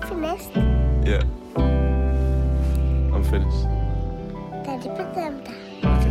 finished? Yeah. I'm finished. Daddy, put them down.